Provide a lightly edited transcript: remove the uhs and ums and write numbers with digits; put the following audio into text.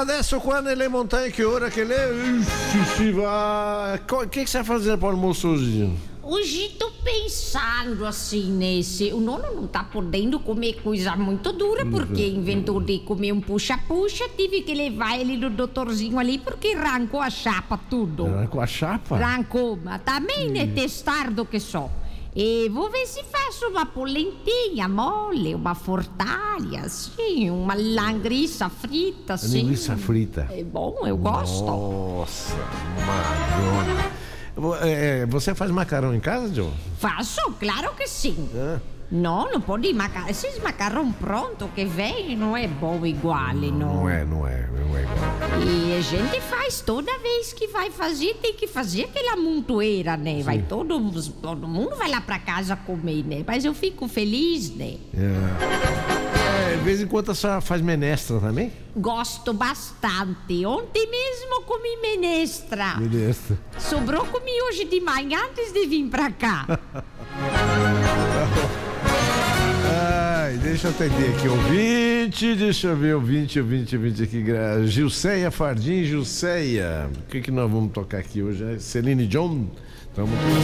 adesso qua nelle montanhe, che ora che lei si va... Che você vai fazer para o almoço hoje? Hoje tô pensando assim, o nono não tá podendo comer coisa muito dura porque inventou de comer um puxa-puxa, tive que levar ele no doutorzinho ali porque arrancou a chapa tudo. Arrancou a chapa? Arrancou, mas também é testardo que só. E vou ver se faço uma polentinha mole, uma fortalha, assim, uma linguiça frita, assim. Linguiça frita. É bom, eu gosto. Nossa, Madonna. Você faz macarrão em casa, Joe? Faço, claro que sim. Não pode macarrão. Esses macarrão pronto que vem não é bom igual, não. Não é igual. E a gente faz toda vez que vai fazer, tem que fazer aquela montoeira, né? Sim. Vai todo mundo vai lá pra casa comer, né? Mas eu fico feliz, né? De vez em quando a senhora faz menestra também? Gosto bastante. Ontem mesmo comi menestra. Sobrou, comi hoje de manhã antes de vir pra cá. Ai, deixa eu atender aqui, ouvinte. Deixa eu ver, ouvinte aqui. Gilceia Fardim, Gilceia. O que nós vamos tocar aqui hoje? Celine Dion? Então,